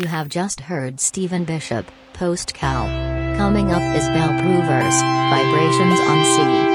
have just heard Stephen Bishop, Post Cow. Coming up is Bell Provers, Vibrations on C.